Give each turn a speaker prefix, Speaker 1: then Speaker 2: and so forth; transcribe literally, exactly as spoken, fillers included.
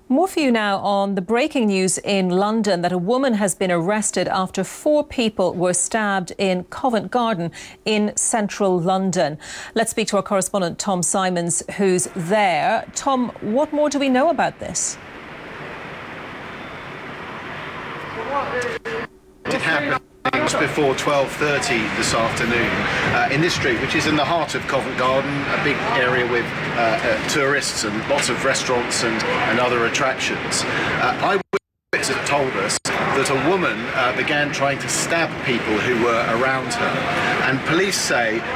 Speaker 1: More for you now on the breaking news in London that a woman has been arrested after four people were stabbed in Covent Garden in central London. Let's speak to our correspondent Tom Simons, who's there. Tom, what more do we know about this?
Speaker 2: It happened just before twelve thirty this afternoon uh, in this street, which is in the heart of Covent Garden, a big area with uh, uh, tourists and lots of restaurants and, and other attractions. Uh, Eyewitnesses have told us that a woman uh, began trying to stab people who were around her, and police say